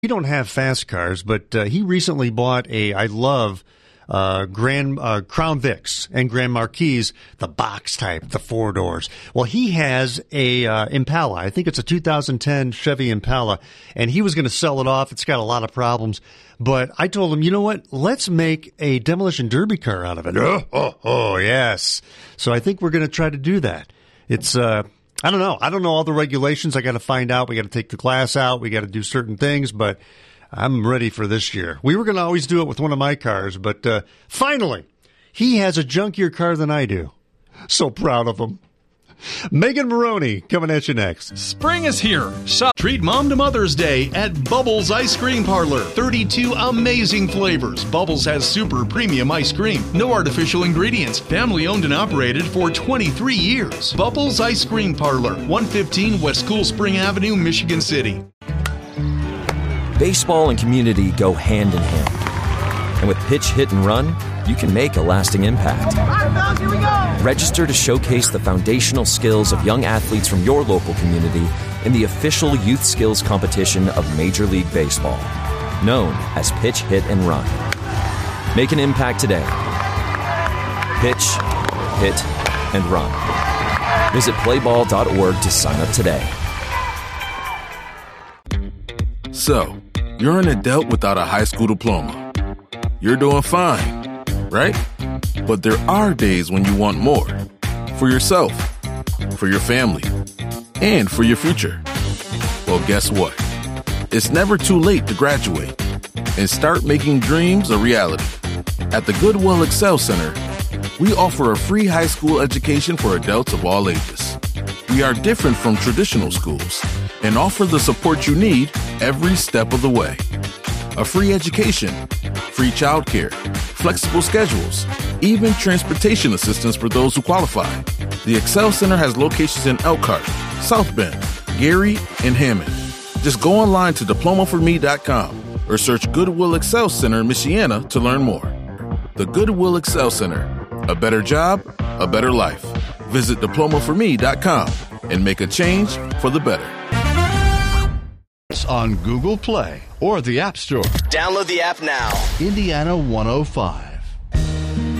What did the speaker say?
We don't have fast cars, but he recently bought I love Crown Vics and Grand Marquis, the box type, the 4 doors. Well, he has a Impala. I think it's a 2010 Chevy Impala, and he was going to sell it off. It's got a lot of problems. But I told him, you know what? Let's make a demolition derby car out of it. Oh, yes. So I think we're going to try to do that. It's I don't know. I don't know all the regulations. I got to find out. We got to take the glass out. We got to do certain things, but I'm ready for this year. We were going to always do it with one of my cars, but finally, he has a junkier car than I do. So proud of him. Megan Maroney coming at you next. Spring is here. Treat Mom to Mother's Day at Bubbles Ice Cream Parlor. 32 amazing flavors. Bubbles has super premium ice cream. No artificial ingredients. Family owned and operated for 23 years. Bubbles Ice Cream Parlor. 115 West Cool Spring Avenue, Michigan City. Baseball and community go hand in hand. And with Pitch, Hit, and Run, you can make a lasting impact. Here we go. Register to showcase the foundational skills of young athletes from your local community in the official youth skills competition of Major League Baseball, known as Pitch, Hit, and Run. Make an impact today. Pitch, Hit, and Run. Visit playball.org to sign up today. So, you're an adult without a high school diploma. You're doing fine, right? But there are days when you want more. For yourself, for your family, and for your future. Well, guess what? It's never too late to graduate and start making dreams a reality. At the Goodwill Excel Center, we offer a free high school education for adults of all ages. We are different from traditional schools and offer the support you need every step of the way. A free education, free childcare, flexible schedules, even transportation assistance for those who qualify. The Excel Center has locations in Elkhart, South Bend, Gary, and Hammond. Just go online to diplomaforme.com or search Goodwill Excel Center, Michiana to learn more. The Goodwill Excel Center. A better job, a better life. Visit diplomaforme.com and make a change for the better. On Google Play or the App Store. Download the app now. Indiana 105.